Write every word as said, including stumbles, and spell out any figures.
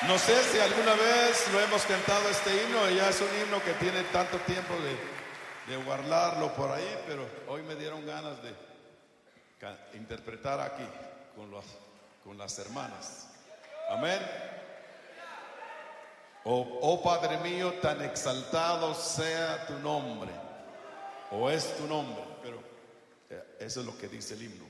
No sé si alguna vez lo hemos cantado este himno, y ya es un himno que tiene tanto tiempo de, de guardarlo por ahí, pero hoy me dieron ganas de interpretar aquí con, los, con las hermanas. Amén. Oh, oh Padre mío, tan exaltado sea tu nombre, o es tu nombre, pero eso es lo que dice el himno.